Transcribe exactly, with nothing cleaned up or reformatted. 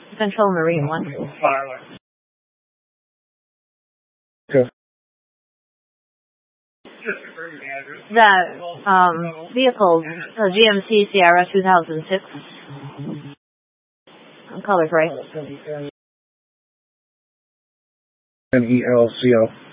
Central Marine one. Okay. That um, vehicle, the G M C Sierra two thousand six. Color gray. N E L C O.